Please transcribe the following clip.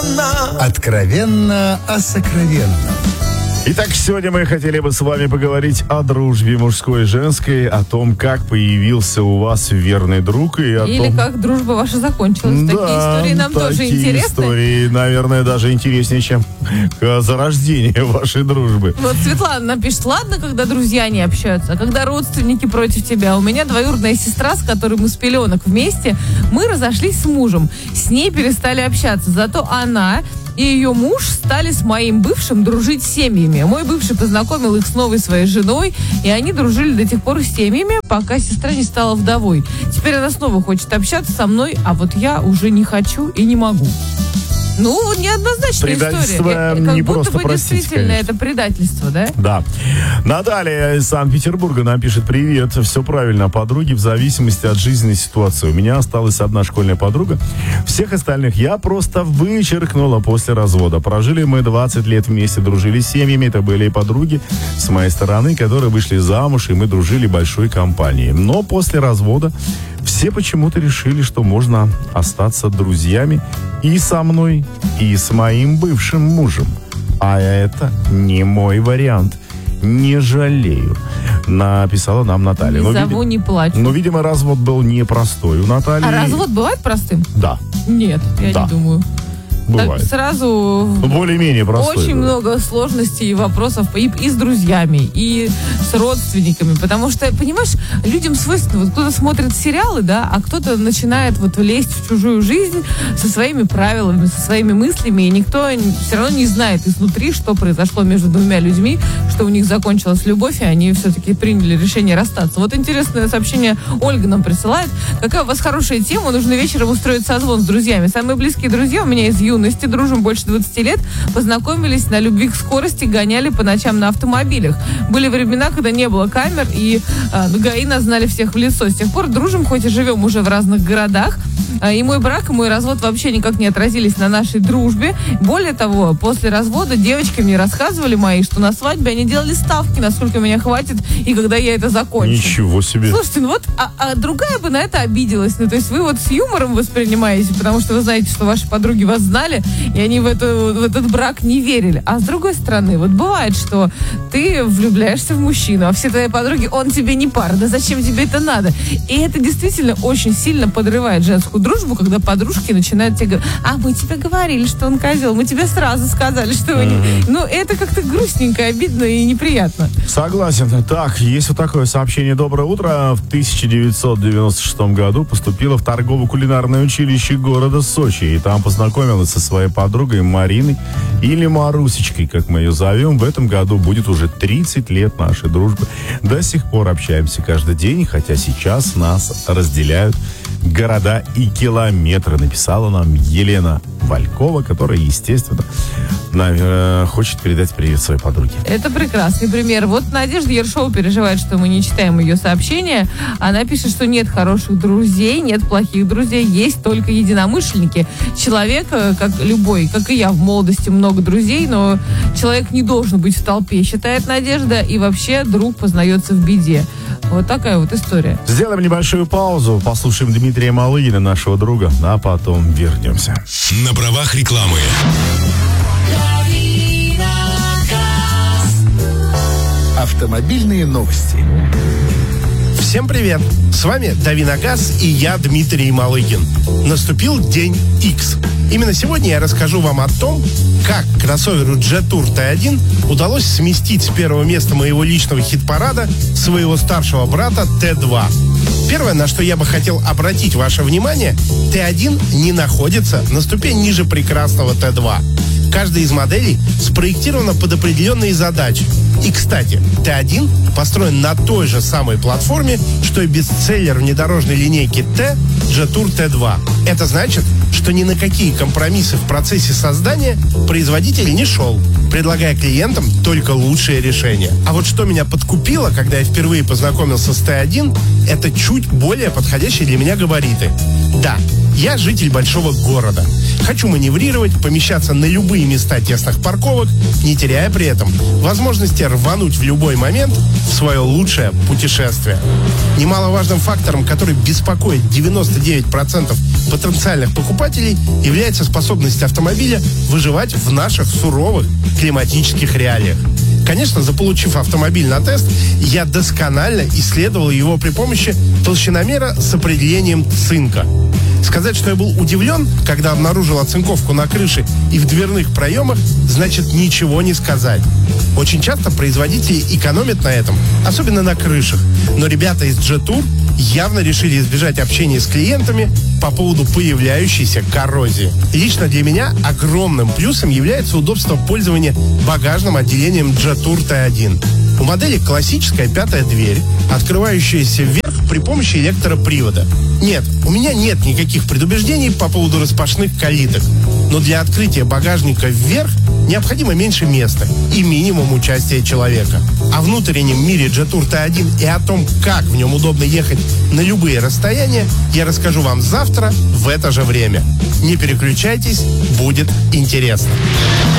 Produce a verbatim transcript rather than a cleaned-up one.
откровенно. Откровенно о сокровенном. Итак, сегодня мы хотели бы с вами поговорить о дружбе мужской и женской, о том, как появился у вас верный друг и о Или том... как дружба ваша закончилась. Да, такие истории нам тоже такие интересны. истории, наверное, даже интереснее, чем э, зарождение вашей дружбы. Вот Светлана нам пишет, ладно, когда друзья не общаются, а когда родственники против тебя. У меня двоюродная сестра, с которой мы с пеленок вместе, мы разошлись с мужем. С ней перестали общаться, зато она и ее муж стали с моим бывшим дружить с семьями. Мой бывший познакомил их с новой своей женой, и они дружили до тех пор с семьями, пока сестра не стала вдовой. Теперь она снова хочет общаться со мной, а вот я уже не хочу и не могу. Ну, неоднозначная Предательство история. Как не будто просто бы простить, действительно конечно. это предательство, да? Да. Наталья из Санкт-Петербурга нам пишет: привет, все правильно, подруги в зависимости от жизненной ситуации. У меня осталась одна школьная подруга. Всех остальных я просто вычеркнула после развода. Прожили мы двадцать лет вместе, дружили с семьями. Это были и подруги с моей стороны, которые вышли замуж, и мы дружили большой компанией. Но после развода все почему-то решили, что можно остаться друзьями и со мной, и с моим бывшим мужем. А это не мой вариант. Не жалею. Написала нам Наталья. Не но, зову, види... не плачу. но, видимо, развод был непростой у Натальи. А развод бывает простым? Да, Нет, я Да. не думаю. бывает. Так сразу Ну, более-менее простой. очень да. много сложностей и вопросов и, и с друзьями, и с родственниками. Потому что, понимаешь, людям свойственно, вот кто-то смотрит сериалы, да, а кто-то начинает вот лезть в чужую жизнь со своими правилами, со своими мыслями, и никто все равно не знает изнутри, что произошло между двумя людьми, что у них закончилась любовь, и они все-таки приняли решение расстаться. Вот интересное сообщение Ольга нам присылает. Какая у вас хорошая тема, нужно вечером устроить созвон с друзьями. Самые близкие друзья у меня из юности, дружим больше двадцати лет, познакомились на любви к скорости, гоняли по ночам на автомобилях. Были времена, когда не было камер, и э, ГАИ нас знали всех в лицо. С тех пор дружим, хоть и живем уже в разных городах. Э, и мой брак, и мой развод вообще никак не отразились на нашей дружбе. Более того, после развода девочки мне рассказывали мои, что на свадьбе они делали ставки, насколько меня хватит, и когда я это закончу. Ничего себе. Слушайте, ну вот, а, а другая бы на это обиделась. Ну, то есть вы вот с юмором воспринимаете, потому что вы знаете, что ваши подруги вас знали, и они в, эту, в этот брак не верили. А с другой стороны, вот бывает, что ты влюбляешься в мужчину, а все твои подруги, он тебе не пара, да зачем тебе это надо? И это действительно очень сильно подрывает женскую дружбу, когда подружки начинают тебе говорить: а мы тебе говорили, что он козел, мы тебе сразу сказали, что вы не... Ну, это как-то грустненько, обидно и неприятно. Согласен. Так, есть вот такое сообщение. Доброе утро. В тысяча девятьсот девяносто шестом году поступила в торгово-кулинарное училище города Сочи. И там познакомилась со своей подругой Мариной, или Марусечкой, как мы ее зовем. В этом году будет уже тридцать лет нашей дружбы. До сих пор общаемся каждый день, хотя сейчас нас разделяют города и километры. Написала нам Елена Валькова, которая, естественно, наверное, хочет передать привет своей подруге. Это прекрасный пример. Вот Надежда Ершова переживает, что мы не читаем ее сообщения. Она пишет, что нет хороших друзей, нет плохих друзей, есть только единомышленники. Человек, как любой, как и я в молодости, много друзей, но человек не должен быть в толпе, считает Надежда, и вообще друг познается в беде. Вот такая вот история. Сделаем небольшую паузу, послушаем Дмитрия Малыгина, нашего друга, а потом вернемся. На правах рекламы. Автомобильные новости. Всем привет! С вами Давиногаз и я, Дмитрий Малыгин. Наступил день X. Именно сегодня я расскажу вам о том, как кроссоверу джет-тур Т один удалось сместить с первого места моего личного хит-парада своего старшего брата Т два. Первое, на что я бы хотел обратить ваше внимание, Т один не находится на ступень ниже прекрасного Т два. Каждая из моделей спроектирована под определенные задачи. И, кстати, Т один построен на той же самой платформе, что и бестселлер внедорожной линейки Т, джет-тур Т два. Это значит, что ни на какие компромиссы в процессе создания производитель не шел, предлагая клиентам только лучшие решения. А вот что меня подкупило, когда я впервые познакомился с Т один, это чуть более подходящие для меня габариты. Да, Я житель большого города. Хочу маневрировать, помещаться на любые места тесных парковок, не теряя при этом возможности рвануть в любой момент в свое лучшее путешествие. Немаловажным фактором, который беспокоит девяносто девять процентов потенциальных покупателей, является способность автомобиля выживать в наших суровых климатических реалиях. Конечно, заполучив автомобиль на тест, я досконально исследовал его при помощи толщиномера с определением цинка. Сказать, что я был удивлен, когда обнаружил оцинковку на крыше и в дверных проемах, значит ничего не сказать. Очень часто производители экономят на этом, особенно на крышах. Но ребята из Jetour явно решили избежать общения с клиентами по поводу появляющейся коррозии. Лично для меня огромным плюсом является удобство пользования багажным отделением Jetour Т один. У модели классическая пятая дверь, открывающаяся вверх при помощи электропривода. Нет, у меня нет никаких предубеждений по поводу распашных калиток. Но для открытия багажника вверх необходимо меньше места и минимум участия человека. О внутреннем мире Jetour Т один и о том, как в нем удобно ехать на любые расстояния, я расскажу вам завтра в это же время. Не переключайтесь, будет интересно.